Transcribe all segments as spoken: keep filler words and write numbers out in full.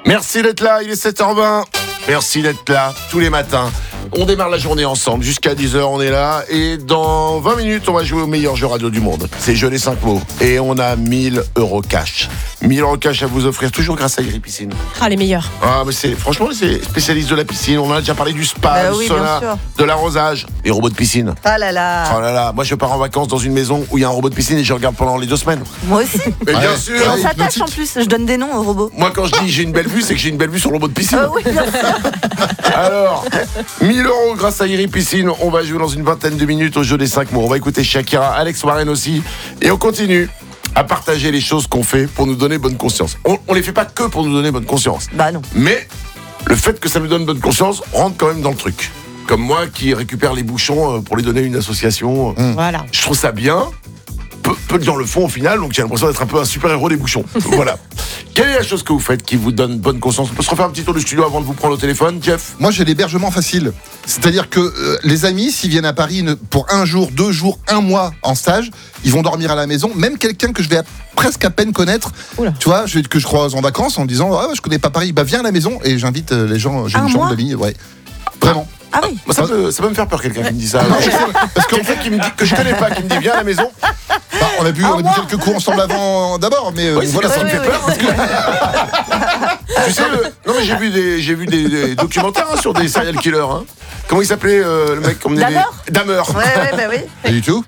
Merci d'être là, il est sept heures vingt. Merci d'être là tous les matins. On démarre la journée ensemble, jusqu'à dix heures on est là. Et dans vingt minutes, on va jouer au meilleur jeu radio du monde. C'est Jeu des cinq mots. Et on a mille euros cash. mille euros cash à vous offrir, toujours grâce à Iri Piscine. Ah, les meilleurs. Ah, mais c'est, franchement, c'est spécialiste de la piscine. On en a déjà parlé du spa, Bah du oui, sauna, bien sûr. de l'arrosage. Et robots de piscine. Ah là là. Oh là là, moi je pars en vacances dans une maison où il y a un robot de piscine et je regarde pendant les deux semaines. Moi aussi. Mais bien Ouais. sûr. Et on Ouais, s'attache hypnotique. en plus. Je donne des noms aux robots. Moi quand je dis j'ai une belle vue, c'est que j'ai une belle vue sur le robot de piscine. Ah oui, bien sûr. Alors, mille euros grâce à Iri Piscine. On va jouer dans une vingtaine de minutes au jeu des cinq mots. On va écouter Shakira, Alex Warren aussi. Et on continue à partager les choses qu'on fait pour nous donner bonne conscience. On, on les fait pas que pour nous donner bonne conscience. Bah non. Mais le fait que ça nous donne bonne conscience rentre quand même dans le truc. Comme moi qui récupère les bouchons pour les donner à une association. Voilà. Je trouve ça bien. Peu, peu de gens le font au final, donc j'ai l'impression d'être un peu un super-héros des bouchons. Voilà. Quelle est la chose que vous faites qui vous donne bonne conscience? On peut se refaire un petit tour du studio avant de vous prendre au téléphone, Jeff? Moi, j'ai l'hébergement facile. C'est-à-dire que euh, les amis, s'ils viennent à Paris une- pour un jour, deux jours, un mois en stage, ils vont dormir à la maison. Même quelqu'un que je vais à- presque à peine connaître, Oula. tu vois, je, que je croise en vacances en me disant ah, je connais pas Paris, bah viens à la maison et j'invite euh, les gens. J'ai Un une chambre mois de ligne, ouais. Vraiment. Ah oui. Moi, ça, peut, ça peut me faire peur, quelqu'un qui me dit ça. Parce que Quelqu'un qui me dit, que je connais pas, qui me dit viens à la maison. bah, on a bu, on a bu quelques coups ensemble avant d'abord, mais euh, Oui, c'est voilà, ça ça me me fait oui, peur. Parce que... tu sais, le... non mais j'ai vu des, j'ai vu des, des documentaires hein, sur des serial killers. Hein. Comment il s'appelait euh, le mec comme Dahmer Dahmer. Ouais, ouais, bah oui. Pas du tout.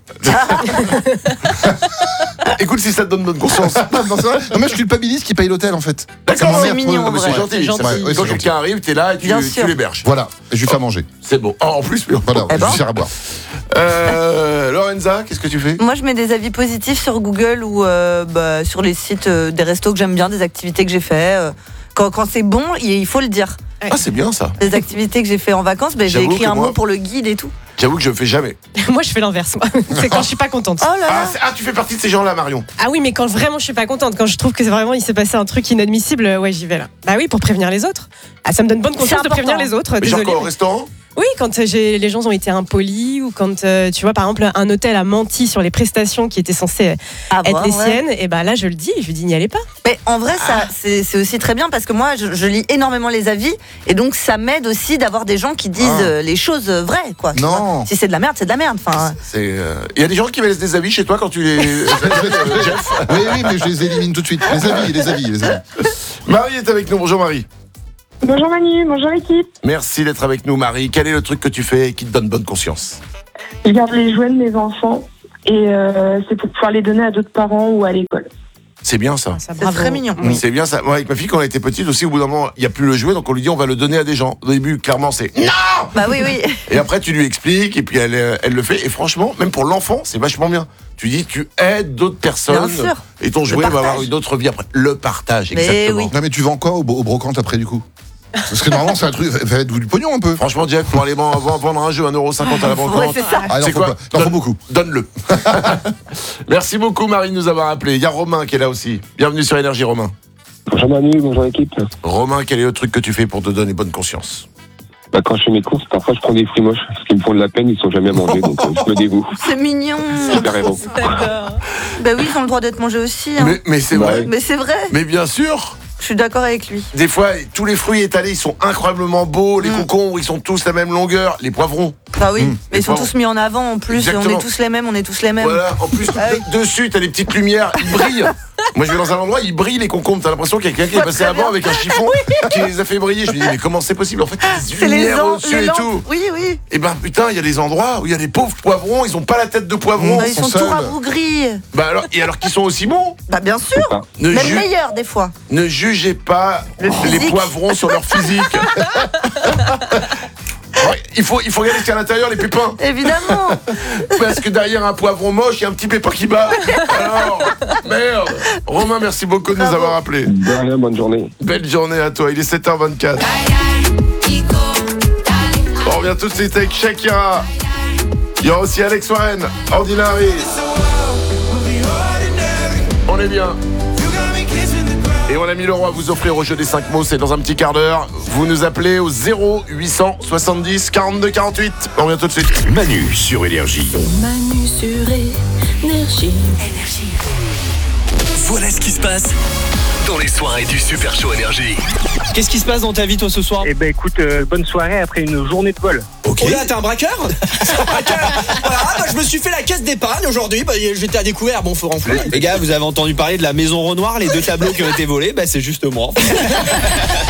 Écoute, si ça te donne bonne conscience. non, c'est vrai. Non, mais je culpabilise qui paye l'hôtel en fait. D'accord, c'est mais- mignon, non, mais c'est vrai. gentil. C'est gentil. ça. Ouais, ouais, Quand c'est quelqu'un arrive, t'es là et tu, Bien tu sûr. l'héberges. Voilà, et je lui fais à manger. C'est beau. Oh, en plus, mais... Voilà, Eh je ben. lui sers à boire. Euh, Lorenza, qu'est-ce que tu fais? Moi, je mets des avis positifs sur Google ou euh, bah, sur les sites euh, des restos que j'aime bien, des activités que j'ai fait. euh, quand quand c'est bon, il il faut le dire. Ah, c'est bien ça. Des activités que j'ai fait en vacances, bah, j'ai J'avoue écrit que un moi- mot pour le guide et tout. J'avoue que je le fais jamais. Moi, je fais l'inverse, moi. C'est quand je suis pas contente. Oh là Ah, là. c'est- ah, tu fais partie de ces gens-là, Marion. Ah oui, mais quand vraiment je suis pas contente, quand je trouve que c'est vraiment il s'est passé un truc inadmissible, euh, ouais, j'y vais là. Bah oui, pour prévenir les autres. Ah, ça me donne bonne C'est conscience de prévenir important. les autres. Mais genre Désolée. quoi, au restaurant? Oui, quand euh, j'ai, les gens ont été impolis ou quand euh, tu vois par exemple un hôtel a menti sur les prestations qui étaient censées À être voir, les ouais. siennes, et bah là je le dis, je lui dis n'y allez pas. Mais en vrai, ça, Ah. c'est c'est aussi très bien parce que moi, je, je lis énormément les avis et donc ça m'aide aussi d'avoir des gens qui disent Ah. euh, les choses euh, vraies, quoi. tu Non. vois. Si c'est de la merde, c'est de la merde. Enfin, C'est, euh, il y a des gens qui me laissent des avis chez toi quand tu les. Euh, Jeff. Oui, oui, mais je les élimine tout de suite. Les avis, les avis, les avis. Marie est avec nous. Bonjour Marie. Bonjour Manu, bonjour équipe. Merci d'être avec nous, Marie. Quel est le truc que tu fais qui te donne bonne conscience? Je garde les jouets de mes enfants et euh, c'est pour pouvoir les donner à d'autres parents ou à l'école. C'est bien ça. Ça, c'est bravo. très mignon. Oui. C'est bien ça. Moi, avec ma fille, quand elle était petite aussi, au bout d'un moment, il n'y a plus le jouet, donc on lui dit on va le donner à des gens. Au début, clairement, c'est non. Bah oui, oui. Et après, tu lui expliques, et puis elle, euh, elle le fait. Et franchement, même pour l'enfant, c'est vachement bien. Tu dis, tu aides d'autres personnes. Bien sûr. Et ton Le jouet va partage. avoir une autre vie après. Le partage, Mais exactement. oui. Non, mais tu vends quoi au, au brocante après du coup? Parce que normalement, c'est un truc. Faites-vous du pognon un peu. Franchement, Jeff, pour aller vendre vendre un jeu à un euro cinquante à la banque, Ouais, c'est ça. Ah, il en C'est faut, quoi pas- il en faut beaucoup. donne-le. Merci beaucoup, Marie, de nous avoir appelé. Il y a Romain qui est là aussi. Bienvenue sur Énergie, Romain. Bonjour Manu, bonjour équipe. Romain, quel est le truc que tu fais pour te donner bonne conscience? Bah, quand je fais mes courses, parfois je prends des fruits moches, parce qu'ils me font de la peine, ils sont jamais à manger, donc euh, je me dévoue. C'est mignon. Super héros. D'accord. Bah oui, ils ont le droit d'être mangés aussi. hein. Mais, mais c'est Ouais. vrai. Mais c'est vrai. Mais bien sûr. Je suis d'accord avec lui. Des fois, tous les fruits étalés, ils sont incroyablement beaux. Les Mm. concombres, ils sont tous la même longueur. Les poivrons. Bah oui. Mmh. Mais ils sont Bravo. tous mis en avant en plus. Et on Exactement. est tous les mêmes, on est tous les mêmes. Voilà. En plus, Ah oui. de- dessus, t'as des petites lumières. Ils brillent. Moi, je vais dans un endroit, ils brillent les concombres. T'as l'impression qu'il y a quelqu'un qui est Ouais, passé très avant bien. avec un chiffon qui les a fait briller. Je me dis, mais comment c'est possible? En fait, il y a des C'est les, lumières ans, au-dessus les et lampes. tout. Oui, oui. Et ben putain, il y a des endroits où il y a des pauvres poivrons. Ils ont pas la tête de poivron. Bah, ils sont sont tout seuls. rabougris. Bah alors, et alors qu'ils sont aussi bons. Bah bien sûr. C'est ça. Ne, Même ju- meilleurs des fois. ne jugez pas Le les physique. poivrons sur leur physique. Ouais, il faut, il faut regarder ce qu'il y a à l'intérieur, les pépins. Évidemment. Parce que derrière un poivron moche, il y a un petit pépin qui bat. Alors, merde. Romain, merci beaucoup de nous avoir appelés. De rien, bonne journée. Belle journée à toi, il est sept heures vingt-quatre. On revient tout de suite avec Shakira. Il y aura aussi Alex Warren, Ordinary. On est bien. Et on a mis le roi à vous offrir au jeu des cinq mots, c'est dans un petit quart d'heure. Vous nous appelez au zéro huit cent soixante-dix quarante-deux quarante-huit. On revient tout de suite. Manu sur Énergie. Manu sur Énergie. Voilà ce qui se passe dans les soirées du Super Show Énergie. Qu'est-ce qui se passe dans ta vie toi ce soir? Eh ben écoute, euh, bonne soirée après une journée de vol. Ok. Oh là, t'es un braqueur? T'es un braqueur. Voilà, bah, je me suis fait la caisse d'épargne aujourd'hui. Bah, j'étais à découvert. Bon, faut renflouer. Les gars, vous avez entendu parler de la maison Renoir, les deux tableaux qui ont été volés? Bah, c'est juste moi.